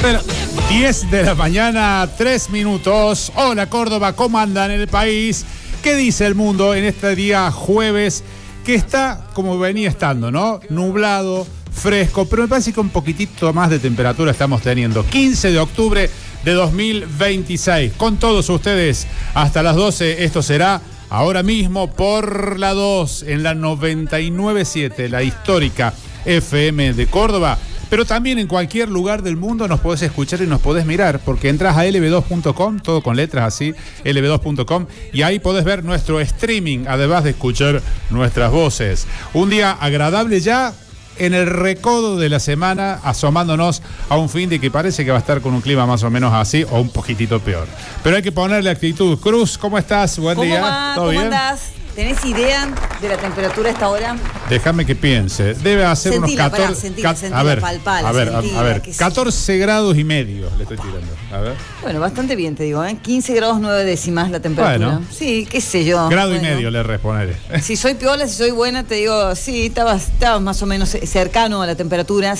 Bueno, 10 de la mañana, 3 minutos. Hola Córdoba, ¿cómo andan en el país? ¿Qué dice el mundo en este día jueves? Que está como venía estando, ¿no? Nublado, fresco, pero me parece que un poquitito más de temperatura estamos teniendo. 15 de octubre de 2026. Con todos ustedes hasta las 12. Esto será ahora mismo por la 2 en la 99.7, la histórica FM de Córdoba. Pero también en cualquier lugar del mundo nos podés escuchar y nos podés mirar, porque entras a lb2.com, todo con letras así, lb2.com, y ahí podés ver nuestro streaming, además de escuchar nuestras voces. Un día agradable ya en el recodo de la semana, asomándonos a un fin de que parece que va a estar con un clima más o menos así, o un poquitito peor. Pero hay que ponerle actitud. Cruz, ¿cómo estás? Buen día. ¿Cómo va? ¿Todo ¿Cómo bien? andás? ¿Tenés idea de la temperatura a esta hora? Déjame que piense. Debe hacer Sentila, unos 14... sentila, palpala, a ver, sentila, 14 grados y medio le estoy tirando. A ver. Bueno, bastante bien, te digo, ¿eh? 15 grados 9 décimas la temperatura. Bueno. Sí, qué sé yo. Grado y medio le responderé. Si soy piola, si soy buena, te digo, sí, estabas más o menos cercano a la temperatura,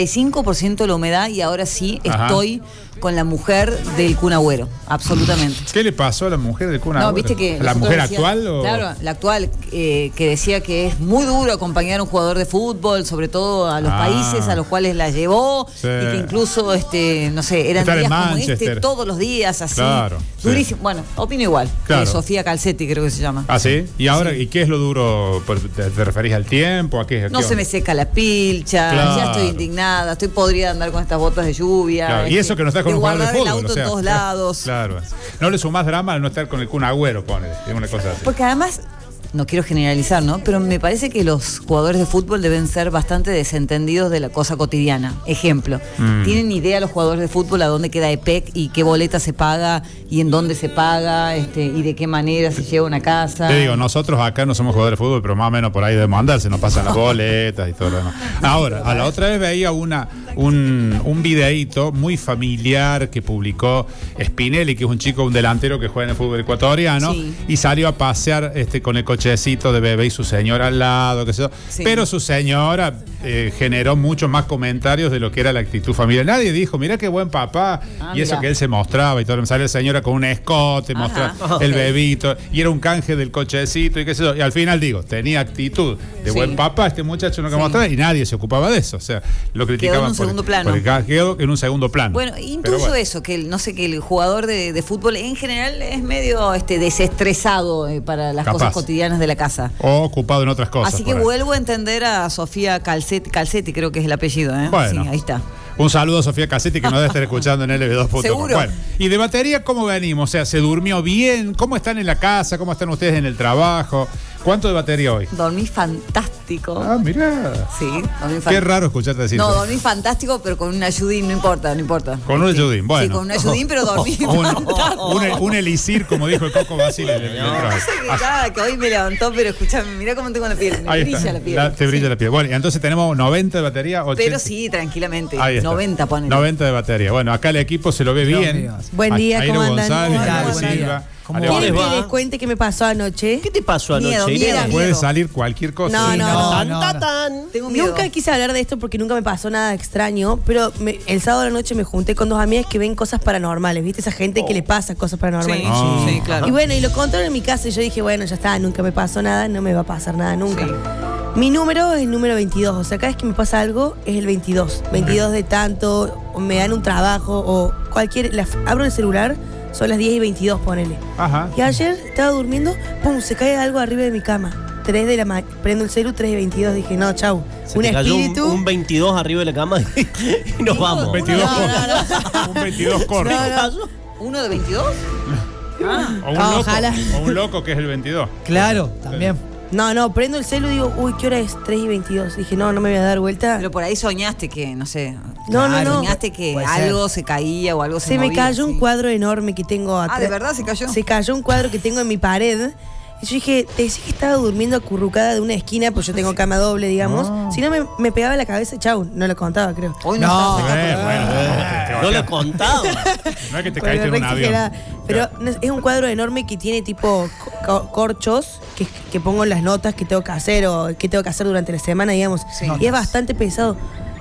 75% la humedad, y ahora sí estoy con la mujer del Kun Agüero, absolutamente. ¿Qué le pasó a la mujer del Kun Agüero? No, viste que ¿La mujer actual? O... Claro, la actual, que decía que es muy duro acompañar a un jugador de fútbol, sobre todo a los países a los cuales la llevó, y que incluso, no sé, eran días como todos los días, así. Claro. Durísimo. Sí. Bueno, opino igual. Claro. Sofía Calcetti creo que se llama. ¿Ah, sí? ¿Y ahora, y qué es lo duro? ¿Te referís al tiempo? ¿A qué? No se me seca la pilcha, ya estoy indignada, estoy podrida de andar con estas botas de lluvia. Claro. Y eso que no estás con un jugador de fútbol. El auto en todos lados. Claro. No le sumás drama al no estar con el Kun Agüero, pone. Es una cosa así. Porque además, no quiero generalizar, ¿no? Pero me parece que los jugadores de fútbol deben ser bastante desentendidos de la cosa cotidiana. Ejemplo, ¿tienen idea los jugadores de fútbol a dónde queda EPEC y qué boleta se paga y en dónde se paga y de qué manera se lleva una casa? Te digo, nosotros acá no somos jugadores de fútbol, pero más o menos por ahí debemos andar, se nos pasan las boletas y todo lo demás. Ahora, a la otra vez veía un videíto muy familiar que publicó Spinelli, que es un chico, un delantero que juega en el fútbol ecuatoriano, y salió a pasear con el cochecito de bebé y su señora al lado, qué sé yo. Sí. Pero su señora generó muchos más comentarios de lo que era la actitud familiar. Nadie dijo, mira qué buen papá, y eso que él se mostraba y todo. Sale la señora con un escote, mostraba el bebito, y era un canje del cochecito y qué sé yo. Y al final digo, tenía actitud de buen papá este muchacho, no que mostraba, y nadie se ocupaba de eso. O sea, lo criticaban. Quedó en un segundo plano. Quedó en un segundo plano. Bueno, incluso eso, que no sé, que el jugador de fútbol en general es medio desestresado para las cosas cotidianas de la casa. O ocupado en otras cosas. Así que vuelvo a entender a Sofía Calcetti, creo que es el apellido, ¿eh? Bueno. Sí, ahí está. Un saludo a Sofía Calcetti, que nos debe estar escuchando en lb2.com. Seguro. Bueno, y de batería, ¿cómo venimos? O sea, ¿se durmió bien? ¿Cómo están en la casa? ¿Cómo están ustedes en el trabajo? ¿Cuánto de batería hoy? Dormí fantástico. Ah, mirá. Sí, dormí fantástico. Qué raro escucharte decir eso. No, dormí fantástico, pero con un ayudín, no importa. Con un ayudín, bueno. Sí, con un ayudín, pero dormí un elixir, como dijo el Coco Basile. Que hoy me levantó, pero escúchame, mirá cómo tengo la piel. Me brilla la piel. Te brilla la piel. Bueno, y entonces tenemos 90 de batería, 80. Pero sí, tranquilamente. 90 ponen. 90 de batería. Bueno, acá el equipo se lo ve bien. Buen día, ¿cómo andan? González, Silva. ¿Quieren que les cuente qué me pasó anoche? ¿Qué te pasó anoche? Miedo. Puede salir cualquier cosa. No. Tengo miedo. Nunca quise hablar de esto porque nunca me pasó nada extraño, pero el sábado a la noche me junté con dos amigas que ven cosas paranormales, ¿viste? Esa gente que le pasa cosas paranormales. Sí, claro. Y bueno, y lo contaron en mi casa y yo dije, bueno, ya está, nunca me pasó nada, no me va a pasar nada nunca. Sí. Mi número es el número 22, o sea, cada vez que me pasa algo es el 22. 22 de tanto, o me dan un trabajo o abro el celular, son las 10:22, ponele. Ajá. Y ayer estaba durmiendo, pum, se cae algo arriba de mi cama. 3 de la mañana, prendo el celu, 3:22, dije, no, chau. Un espíritu. Un 22 arriba de la cama y nos vamos. Un 22 Un 22 corre. ¿Uno de 22? Ojalá. O un loco que es el 22. Claro, también. No, prendo el celu y digo, uy, ¿qué hora es? 3:22. Dije, no me voy a dar vuelta. Pero por ahí soñaste que, no sé. No. Soñaste que algo se caía o algo se movía. Se me cayó un cuadro enorme que tengo atrás. ¿de verdad se cayó? Se cayó un cuadro que tengo en mi pared. Y yo dije, te decía que estaba durmiendo acurrucada de una esquina, pues yo tengo cama doble, digamos. No. Si no me pegaba la cabeza, chau, no lo contaba, creo. Hoy no no lo contaba. No es que te caíste en un avión. Pero es un cuadro enorme que tiene tipo corchos que pongo en las notas que tengo que hacer o que tengo que hacer durante la semana, digamos. Sí. Y es bastante pesado.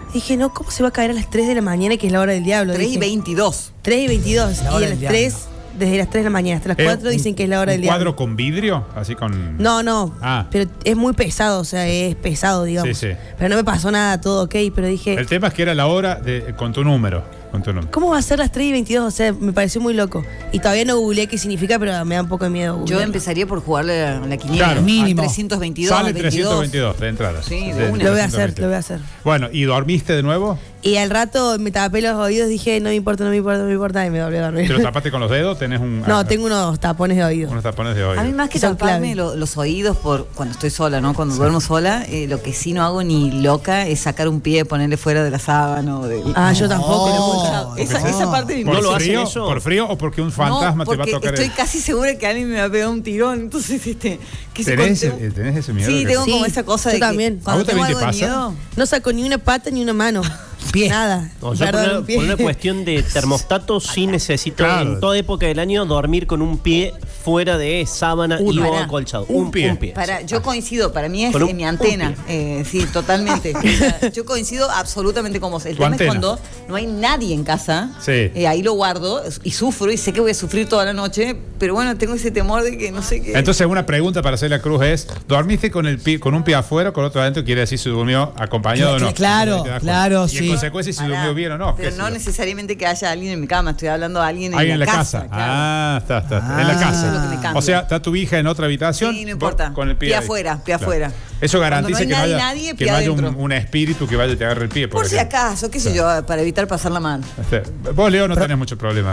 Dije, no, ¿cómo se va a caer a las 3 de la mañana, que es la hora del diablo? 3 y Dije, 22. 3 y 22. La Y hora a del las 3, desde las 3 de la mañana hasta las 4 dicen que es la hora del ¿Un diablo. cuadro con vidrio? Así con... No, Ah. pero es muy pesado, o sea, es pesado, digamos. Sí, sí. Pero no me pasó nada, todo ok, pero dije, El tema es que era la hora con tu número. ¿cómo va a ser las 3 y 22? O sea, me pareció muy loco. Y todavía no googleé qué significa, pero me da un poco de miedo Yo googlearlo. empezaría por jugarle a la quiniela. Claro. Mínimo. Al 322, Sale al 22. 322 de entrada. Sí, de una. Lo voy a hacer. Bueno, ¿y dormiste de nuevo? Y al rato me tapé los oídos, dije, no me importa, y me volví a dormir. ¿Te lo tapaste con los dedos? ¿Tenés un...? No, tengo unos tapones de oído. unos tapones de oído. A mí más que Son taparme clave. los oídos por cuando estoy sola, ¿no? Cuando duermo sola, lo que sí no hago ni loca es sacar un pie, ponerle fuera de la sábana o de... Ah, yo tampoco. No, esa parte de mi ¿Por ¿No lo hacen frío? eso? ¿Por frío o porque un fantasma te va a porque tocar? estoy casi segura que alguien me va a pegar un tirón, entonces que se ¿Tenés conte- tenés ese miedo? Sí, que- tengo Sí, como esa cosa yo de que también. ¿A cuando vos tengo también algo te de pasa? miedo, No saco ni una pata ni una mano. Pie. Nada. No, yo Perdón, por pie. una cuestión de termostato sí necesito Claro. en toda época del año dormir con un pie fuera de sábana y o Pará. acolchado. Un pie. yo coincido, para mí es Con un- mi antena. un Sí, totalmente. O sea, yo coincido absolutamente con vos. El Tu tema antena. es cuando no hay nadie en casa. Sí. Ahí lo guardo y sufro y sé que voy a sufrir toda la noche, pero bueno, tengo ese temor de que no sé qué. Entonces, una pregunta para hacer la cruz es: ¿dormiste con un pie afuera, con otro adentro? Quiere decir si durmió acompañado o no. Claro, Te das claro, cuenta. Y en sí. consecuencia, si Pará, durmió bien o no. Pero qué sé no yo. necesariamente que haya alguien en mi cama, estoy hablando de alguien Alguien en la casa. claro. Ah, está. Ah. En la Eso es casa. lo que me cambia. O sea, está tu hija en otra habitación. Sí, no vos importa. Con el pie, Pie ahí. afuera, pie afuera. Eso garantiza Cuando no hay que no nadie, haya, pie que no haya adentro. un espíritu que vaya y te agarre el pie. Por si acaso, qué sé yo, para evitar pasarla mal. Vos, Leo, no tenés mucho problema.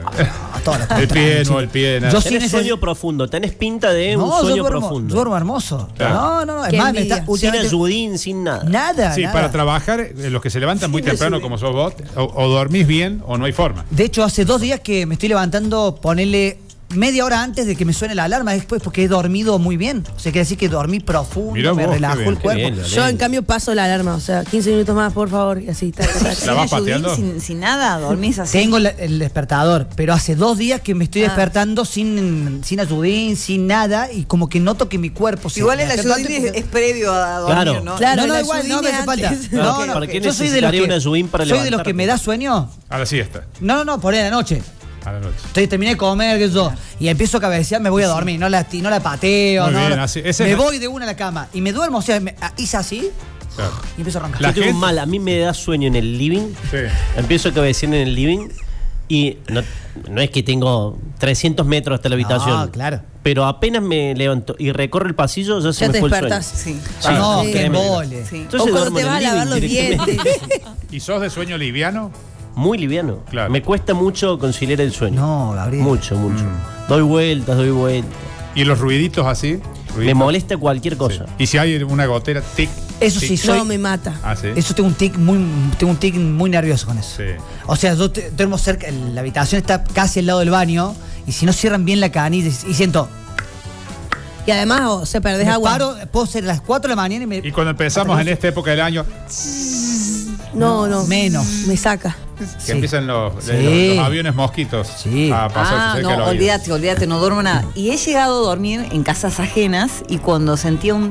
A todas las El pie, puntas, no, el pie, nada. Yo sí Tenés neces- sueño profundo, tenés pinta de un No, yo sueño duermo, profundo. duermo hermoso. Claro. No, es Qué más, me envidia. está Sin últimamente- ayudín, sin nada. Nada, Sí, nada. para trabajar, los que se levantan muy temprano, como sos vos, o dormís bien o no hay forma. De hecho, hace 2 días que me estoy levantando, ponerle media hora antes de que me suene la alarma, después porque he dormido muy bien. O sea, quiere decir que dormí profundo, Mirá me vos, qué relajó bien, el qué cuerpo. bien, Leonel. Yo, en cambio, paso la alarma. O sea, 15 minutos más, por favor. Y así, ¿La vas Sin ayudín, pateando? sin nada, dormís así. Tengo el despertador, pero hace 2 días que me estoy Ah. despertando sin ayudín, sin nada, y como que noto que mi cuerpo se... Igual el me despierto ayudín antes es porque- previo a dormir, Claro. ¿no? Claro, no, el igual, no ayudín me de hace falta. antes. No, Ok, no, ¿para qué yo soy de los necesitaría que, un ayudín para soy de los levantarte? que me da sueño. A la siesta, No, por ahí a la noche. a la noche. Terminé de comer, qué sé yo, y empiezo a cabecear, me voy a dormir, no la pateo, Muy no, bien, no. así- ese me es- voy de una a la cama y me duermo, o sea, hice así Claro. y empiezo a arrancar. La Yo tengo gente- un mal, a mí me da sueño en el living. Sí. Empiezo a cabecear en el living y no es que tengo 300 metros hasta la habitación. claro. Pero apenas me levanto y recorro el pasillo, ya se Ya me te fue el sueño. despertás. Sí. Sí, no, sí. qué créeme. embole. Sí. O Entonces cuando duermo te en vas a el lavar living los directamente. dientes. ¿Y sos de sueño liviano? Muy liviano. Claro. Me cuesta mucho conciliar el sueño. No, Gabriel. Mucho. Doy vueltas. ¿Y los ruiditos así? Me ¿Ruiditos? molesta cualquier cosa. Sí. ¿Y si hay una gotera, tic? Eso tic? sí, soy. No, me mata. Ah, sí. Eso tengo un tic muy nervioso con eso. Sí. O sea, yo duermo cerca, la habitación está casi al lado del baño, y si no cierran bien la canilla y siento, Y además, o sea, perdés me agua. paro, puedo ser a las 4 de la mañana y me. Y cuando empezamos en esta época del año, No. Menos. Me saca. que Sí. empiezan los Sí. aviones mosquitos Sí. a pasar cerca del no, oído. olvídate, no duermo nada. Y he llegado a dormir en casas ajenas y cuando sentía un...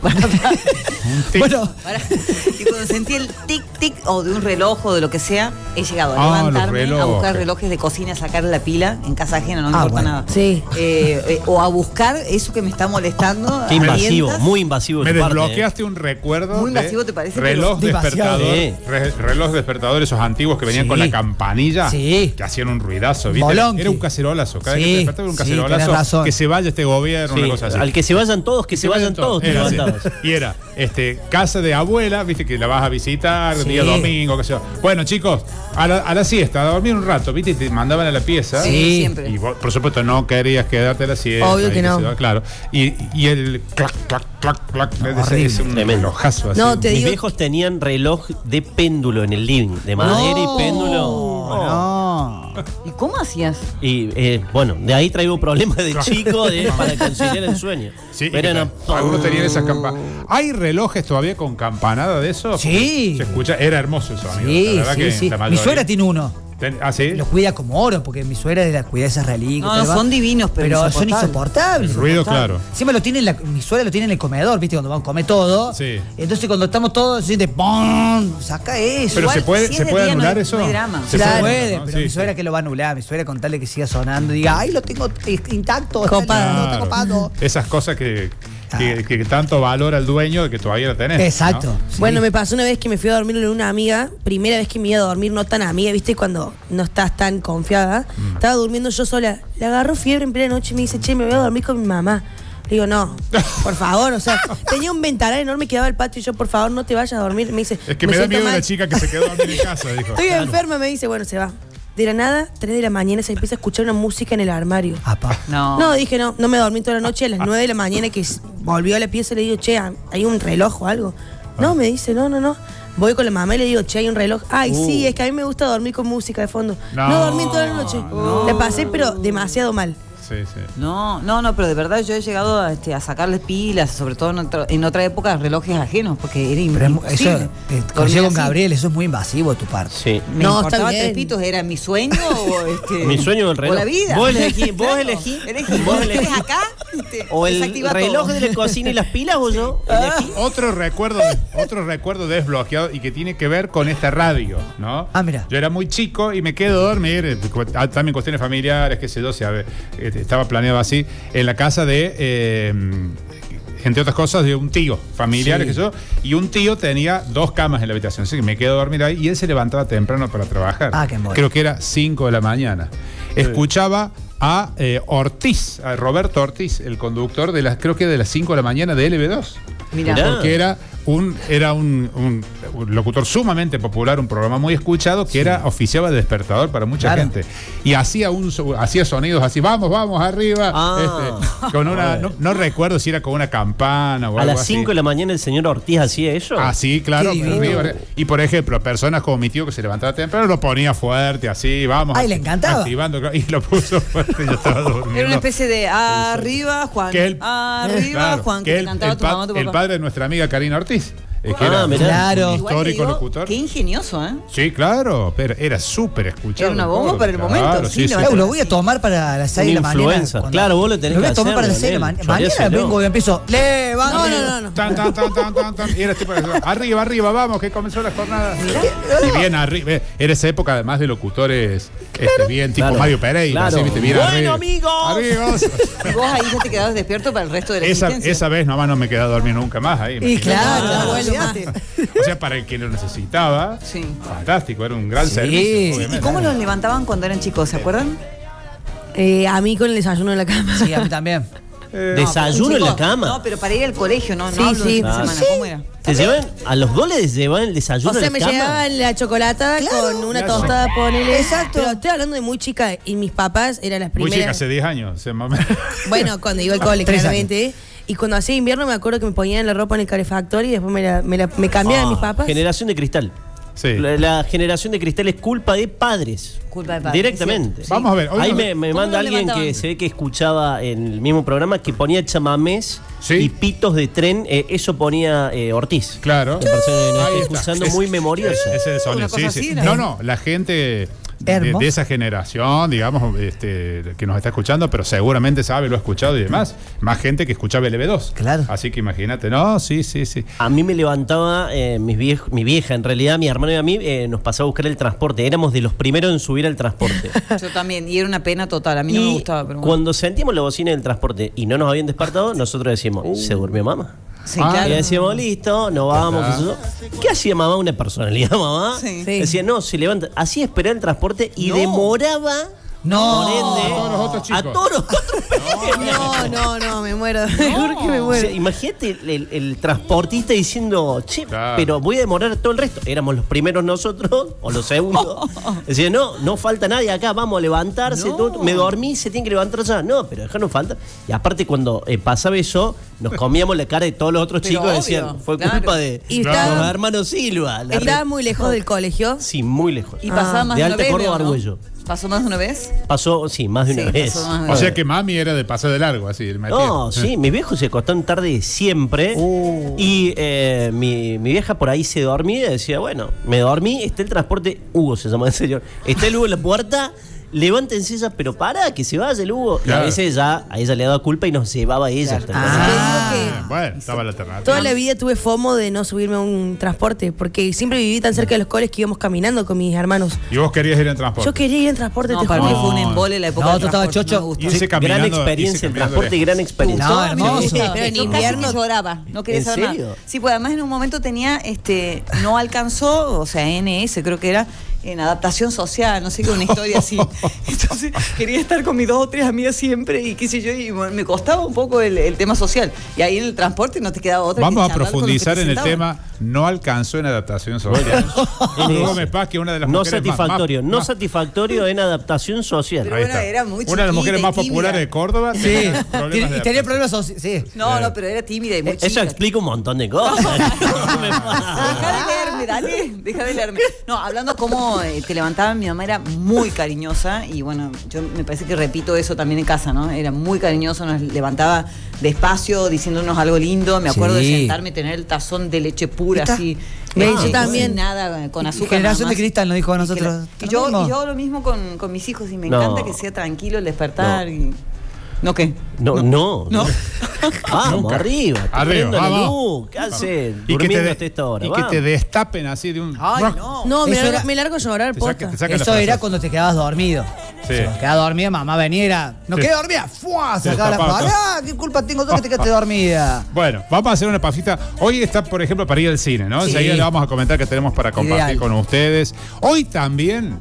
Tic. Bueno, y cuando sentí el tic-tic o de un reloj o de lo que sea, he llegado a Ah, los levantarme, a relojes. buscar relojes de cocina, a sacar la pila en casa ajena, no me Ah, importa bueno. nada. Sí. O a buscar eso que me está molestando. Qué a invasivo, tientas. muy invasivo. Me de tu parte, desbloqueaste un recuerdo. Muy de invasivo, ¿te parece? Reloj Pero- despertador. Demasiado. Reloj despertador, esos antiguos que venían Sí. con la campanilla. Sí. Que hacían un ruidazo, ¿viste? Bolonqui. Era un cacerolazo. Cada vez Sí, que te despertabas era un sí, cacerolazo. tenés razón. Que se vaya este gobierno, Sí, una cosa así. al que se vayan todos, que se vayan todos. te Era así. levantabas. Y era casa de abuela, viste que la vas a visitar Sí. día domingo, qué sé yo. Bueno, chicos, a la siesta, a dormir un rato, viste, y te mandaban a la pieza. Sí, siempre. Y vos, por supuesto, no querías quedarte a la siesta. Obvio y que qué no. sé yo, claro. Y el clac, clac, clac, clac. horrible. Es un Tremendo. relojazo así. No, te Mis digo- viejos tenían reloj de péndulo en el living, de madera y péndulo. no. ¿Y cómo hacías? Y bueno, de ahí traigo problemas de chico para conciliar el sueño. Sí, Pero y que no. algunos tenían esas campanadas. ¿Hay relojes todavía con campanada de eso? Sí. Se escucha, era hermoso eso, amigo. Sí, La verdad sí, que sí. la Mi mayoría- suegra tiene uno. ¿Sí? Los cuida como oro, porque mi suegra cuida esas reliquias. No, son divinos, pero son insoportables. El ruido, claro. Siempre mi suegra lo tiene en el comedor, ¿viste? Cuando van a comer todo. Sí. Entonces cuando estamos todos, se siente ¡pum! Saca eso. Pero Igual, ¿se puede anular no hay, eso? no hay drama. Se Claro, puede, ¿no? pero Sí, mi suegra sí. que lo va a anular, mi suegra con tal de que siga sonando, diga, ¡ay, lo tengo intacto! Copado. Está copado. Esas cosas que tanto valora el dueño que todavía lo tenés. Exacto. ¿no? Sí. Bueno, me pasó una vez que me fui a dormir con una amiga, primera vez que me iba a dormir no tan amiga, ¿viste? Cuando no estás tan confiada. Estaba durmiendo yo sola. Le agarró fiebre en plena noche y me dice, che, me voy a dormir con mi mamá. Le digo, no, por favor, o sea, tenía un ventanal enorme que daba al patio y yo, por favor, no te vayas a dormir. Me dice, Es que me da siento miedo mal. la chica que se quedó a dormir en casa, dijo. Estoy enferma, me dice, bueno, se va. De la nada, 3 de la mañana se empieza a escuchar una música en el armario. Apa. No, dije no me dormí toda la noche. A las 9 de la mañana que volvió a la pieza le digo, che, ¿hay un reloj o algo? No, me dice, no. Voy con la mamá y le digo, che, hay un reloj. Ay, sí, es que a mí me gusta dormir con música de fondo. No. No dormí toda la noche. Le pasé, pero demasiado mal. Sí, sí. No, pero de verdad yo he llegado a sacarle pilas, sobre todo en otra época, relojes ajenos, porque era Pero imposible. eso, dormir coincido con así. Gabriel, eso es muy invasivo de tu parte. Sí. Me No, importaba está bien. 3 pitos, ¿era mi sueño o Mi sueño o el reloj. O la vida. Vos elegí, Claro, elegí. Vos elegís acá. O el desactiva reloj todo. de la cocina y las pilas o yo. Elegí. Otro recuerdo desbloqueado y que tiene que ver con esta radio, ¿no? Ah, mira. Yo era muy chico y me quedo a dormir, también cuestiones familiares, qué sé yo, estaba planeado así, en la casa de, entre otras cosas, de un tío familiar, Sí. qué sé yo, y un tío tenía 2 camas en la habitación, así que me quedo a dormir ahí y él se levantaba temprano para trabajar. Ah, qué embole. Creo que era 5 de la mañana. Escuchaba a Ortiz, a Roberto Ortiz, el conductor de creo que de las 5 de la mañana de LB2. Mirá. Mirá. Porque era un locutor sumamente popular, un programa muy escuchado que oficiaba de despertador para mucha Claro. gente. Y hacía sonidos así, vamos, arriba. Ah. Con una, no recuerdo si era con una campana o A algo las así. 5 de la mañana el señor Ortiz hacía eso. Ah, sí, claro. Qué pero divino. y por ejemplo, personas como mi tío que se levantaba temprano lo ponía fuerte, así, vamos. Ay, le encantaba. Activando, y lo puso fuerte, yo estaba durmiendo. Era una especie de arriba, Juan. Que el- Arriba, Claro, Juan, que que el, te cantaba el tu pa- mamá, tu el papá. padre de nuestra amiga Karina Ortiz. Que Ah, era mirá. Claro. un Igual te histórico digo, locutor. Qué ingenioso, ¿eh? Sí, claro, pero era súper escuchado. Era una bomba todo, para el momento, sí, sí. levanta- Lo voy a tomar para las 6 de la mañana. influencer. Cuando- Claro, vos lo tenés Lo voy a que tomar hacer, para las 6 de la Daniel. mañana. Mañana Choreáselo. vengo y empiezo. Levante. No. Tan, y era tipo, arriba, vamos, que comenzó la jornada. Y bien arriba. Era esa época además de locutores bien tipo Claro. Mario Pereira. Claro. Así, ¿viste? Bien Bueno, arriba. amigos. Amigos. Y vos ahí ya te quedabas despierto para el resto de la existencia. Esa vez nomás no me quedé a dormir nunca más ahí. Y claro, No, olvídate. O sea, para el que lo necesitaba, Sí. fantástico, era un gran Sí. servicio. ¿Y obviamente. cómo los levantaban cuando eran chicos? ¿Se acuerdan? A mí con el desayuno en la cama. Sí, a mí también. Desayuno en la Chicos, cama. No, pero para ir al colegio, ¿no? Sí, No hablo de sí. fin de Ah, semana. sí. ¿Cómo era? ¿Te llevan a los 2 les llevan el desayuno O sea, en me la cama? llevaban la chocolatada con una Claro. tostada, ponele. Exacto. Pero estoy hablando de muy chica y mis papás eran las Muy chica, primeras. hace 10 años. o sea, más o menos. Bueno, cuando iba al cole, 3 claramente. Y cuando hacía invierno me acuerdo que me ponían la ropa en el calefactor y después me cambiaban mis papás. Generación de cristal. Sí. La generación de cristal es culpa de padres. Culpa de padres, Directamente. es cierto. Vamos a ver. hoy Ahí nos- me ¿Cómo manda lo alguien levantaban? que se ve que escuchaba en el mismo programa que ponía chamamés Sí. y pitos de tren. Eso ponía Ortiz. Claro. La persona que nos Ahí está está. escuchando Es- muy memoriosa. Ese es el sonido, Una cosa sí, así sí. era. No, la gente Hermoso. de esa generación, digamos, que nos está escuchando, pero seguramente sabe, lo ha escuchado y demás. Más gente que escuchaba LB2. Claro. Así que imagínate, no, sí. A mí me levantaba mi vieja, en realidad, mi hermano y a mí nos pasaba a buscar el transporte. Éramos de los primeros en subir al transporte. Yo también. Y era una pena total. A mí no me gustaba. Pero bueno. Cuando sentíamos la bocina del transporte y no nos habían despertado, nosotros decíamos, ¿se durmió mamá? Sí, Ah, claro. Y decíamos, listo, nos vamos. ¿Verdad? qué sé yo. ¿Qué hacía mamá? Una personalidad, mamá. Sí. Sí. Decía, no, se levanta. Hacía esperar el transporte y No. demoraba. No. Por ende, A todos los otros chicos. A todos los otros No, me muero. Seguro que me O muero. sea, imagínate el transportista diciendo, che, Claro. pero voy a demorar todo el resto. Éramos los primeros nosotros, o los segundos. Decía, no falta nadie acá, vamos a levantarse. No. Todo, me dormí, se tiene que levantar ya. No, pero déjanos falta. Y aparte, cuando pasaba eso, nos comíamos la cara de todos los otros Pero chicos. obvio, Decían, fue claro. culpa de Y los estaba- hermanos Silva. Estaba muy lejos del colegio. Sí, muy lejos. Y pasaba más de de Alta novela, Córdoba ¿o no? Argüello. ¿Pasó más de una vez? Pasó, sí, más de una vez. pasó más de una O vez. sea que mami era de paseo de largo, así. No, sí, mis viejos se acostaban tarde siempre. Y mi vieja por ahí se dormía y decía, bueno, me dormí, está el transporte, Hugo se llama el señor, está el Hugo en la puerta, levántense ella, pero para, que se vaya el Hugo. Claro. Y a veces ya a ella le daba culpa y nos llevaba a ella. Claro. hasta el Te digo que Bueno, estaba la alternativa. toda la vida tuve FOMO de no subirme a un transporte, porque siempre viví tan cerca de los coles que íbamos caminando con mis hermanos. Y vos querías ir en transporte. Yo quería ir en transporte, No, te para mí juro. fue un embole la época No, del tú estabas transporte, chocho. no me gustó. Irse gran caminando, experiencia, irse el caminando transporte, de- gran experiencia. No, A mí me hermoso. gustaba, Pero en yo casi invierno- que lloraba, no quería ¿En saber serio? nada. Sí, pues además en un momento tenía, no alcanzó, o sea, NS creo que era, en adaptación social, no sé qué, una historia así. Entonces quería estar con mis 2 o 3 amigas siempre y qué sé yo, y bueno, me costaba un poco el tema social. Y ahí en el transporte no te quedaba otra Vamos que a charlar con los que profundizar te en el sentaban. tema. No alcanzó en adaptación social. Hugo Gómez Paz, que una de las No mujeres más- satisfactorio, no más- satisfactorio en adaptación social. Pero Ahí bueno, está. era muy Una de las mujeres chiquita más y tímida. populares de Córdoba. Sí, tenía problemas de tenía adaptación. problemas sociales. Sí. No, pero era tímida y muy Eso chica. explica un montón de cosas. No me pasa. Deja de leerme, dale, deja de leerme. No, hablando cómo te levantaban, mi mamá era muy cariñosa y bueno, yo me parece que repito eso también en casa, ¿no? Era muy cariñoso, nos levantaba despacio diciéndonos algo lindo. Me acuerdo de Sí. sentarme y tener el tazón de leche pura ¿Está? así. Yo también. Nada, con azúcar. Generación nada de más. cristal, nos dijo a nosotros. Y yo, ¿Lo mismo? y yo lo mismo con mis hijos y me No. encanta que sea tranquilo el despertar. No. Y... ¿No qué? No. No. Vamos, Nunca. arriba. Te Arriba, prendo la vamos. luz. ¿Qué haces? Y que Durmiendo te, hasta esta hora. y que vamos. te destapen así de un. Ay, no. No, Eso era- me largo a llorar, Te saca- posta. te saca la Eso frase. era cuando te quedabas dormido. Sí. Si te quedabas dormida, mamá venía y era. ¿No Sí. quedé dormida? ¡Fua! Sí, Sacaba la tapaba todo. ¡Ah! ¿Qué culpa tengo yo que te quedaste dormida? Bueno, vamos a hacer una pausita. Hoy está, por ejemplo, para ir al cine, ¿no? Sí. Enseguida le vamos a comentar que tenemos para compartir Ideal. con ustedes. Hoy también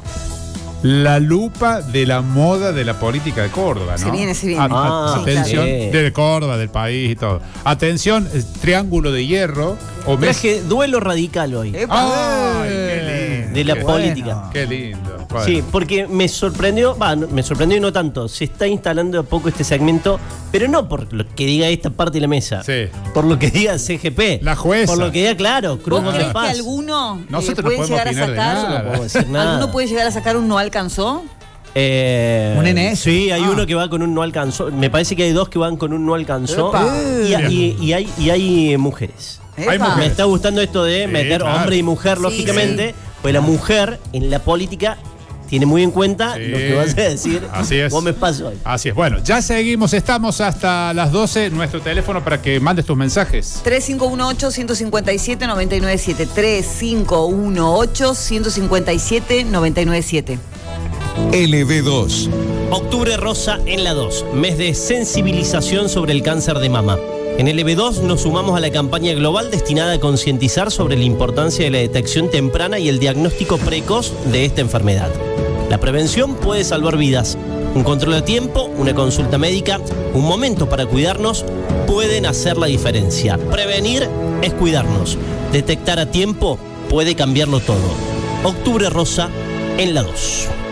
la lupa de la moda de la política de Córdoba, ¿no? Se viene. Ah, atención, sí. de Córdoba, del país y todo. Atención, triángulo de hierro. O Traje duelo radical hoy. ¡Ay, qué lindo! De la Qué política. bueno, Qué lindo. Bueno. Sí, porque me sorprendió, me sorprendió y no tanto. Se está instalando de a poco este segmento, pero no por lo que diga esta parte de la mesa. Sí. Por lo que diga CGP. La jueza. Por lo que diga, claro, Cruz ¿Vos Gómez crees que Paz. alguno Nosotros no puede podemos llegar a opinar de sacar? nada. No puedo decir nada. ¿Alguno puede llegar a sacar un no alcanzó? ¿Un NS? Sí, hay Ah. uno que va con un no alcanzó. Me parece que hay 2 que van con un no alcanzó. Epa. Y hay mujeres. Hay Epa. mujeres. Me está gustando esto de Sí, meter claro. hombre y mujer, Sí, lógicamente. Pues la mujer en la política tiene muy en cuenta Sí. lo que vas a decir. Así es. Gómez Paz hoy. Así es. Bueno, ya seguimos. Estamos hasta las 12. Nuestro teléfono para que mandes tus mensajes. 3518-157-997. 3518-157-997. LB2. Octubre rosa en la 2, mes de sensibilización sobre el cáncer de mama. En LB2 nos sumamos a la campaña global destinada a concientizar sobre la importancia de la detección temprana y el diagnóstico precoz de esta enfermedad. La prevención puede salvar vidas. Un control a tiempo, una consulta médica, un momento para cuidarnos pueden hacer la diferencia. Prevenir es cuidarnos. Detectar a tiempo puede cambiarlo todo. Octubre rosa en la 2.